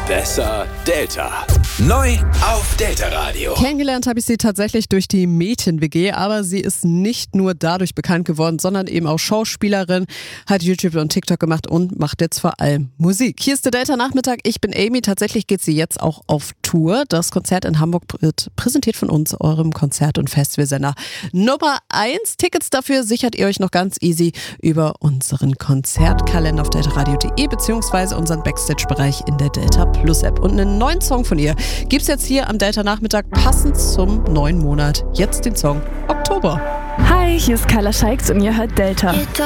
Besser Delta. Neu auf Delta Radio. Kennengelernt habe ich sie tatsächlich durch die Mädchen-WG, aber sie ist nicht nur dadurch bekannt geworden, sondern eben auch Schauspielerin, hat YouTube und TikTok gemacht und macht jetzt vor allem Musik. Hier ist der Delta-Nachmittag, ich bin Amy. Tatsächlich geht sie jetzt auch auf Tour. Das Konzert in Hamburg wird präsentiert von uns, eurem Konzert- und Festivalsender Nummer 1. Tickets dafür sichert ihr euch noch ganz easy über unseren Konzertkalender auf deltaradio.de beziehungsweise unseren Backstage-Bereich in der Delta Plus App. Und einen neuen Song von ihr gibt's jetzt hier am Delta-Nachmittag passend zum neuen Monat. Jetzt den Song Oktober. Hi, hier ist Carla Scheiks und ihr hört Delta.